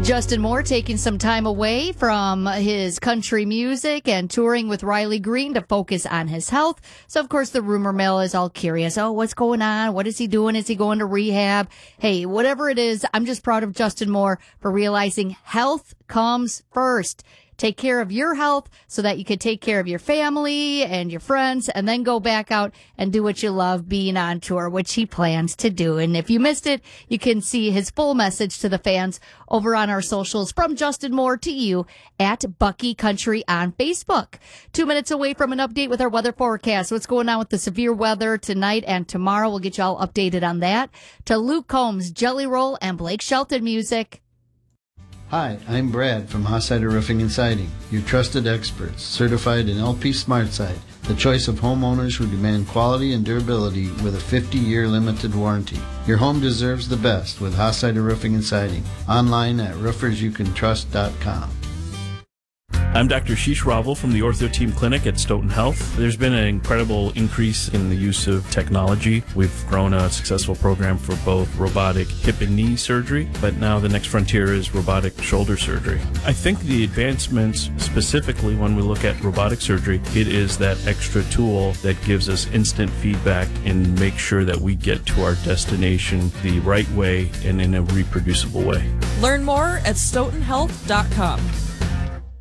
Justin Moore taking some time away from his country music and touring with Riley Green to focus on his health. So, of course, the rumor mill is all curious. Oh, what's going on? What is he doing? Is he going to rehab? Hey, whatever it is, I'm just proud of Justin Moore for realizing health comes first. Take care of your health so that you can take care of your family and your friends and then go back out and do what you love, being on tour, which he plans to do. And if you missed it, you can see his full message to the fans over on our socials from Justin Moore to you at Bucky Country on Facebook. 2 minutes away from an update with our weather forecast. What's going on with the severe weather tonight and tomorrow? We'll get you all updated on that. To Luke Combs, Jelly Roll, and Blake Shelton music. Hi, I'm Brad from Hossider Roofing and Siding, your trusted experts, certified in LP SmartSide, the choice of homeowners who demand quality and durability with a 50-year limited warranty. Your home deserves the best with Hossider Roofing and Siding. Online at roofersyoucantrust.com. I'm Dr. Sheesh Raval from the Ortho Team Clinic at Stoughton Health. There's been an incredible increase in the use of technology. We've grown a successful program for both robotic hip and knee surgery, but now the next frontier is robotic shoulder surgery. I think the advancements, specifically when we look at robotic surgery, it is that extra tool that gives us instant feedback and make sure that we get to our destination the right way and in a reproducible way. Learn more at stoughtonhealth.com.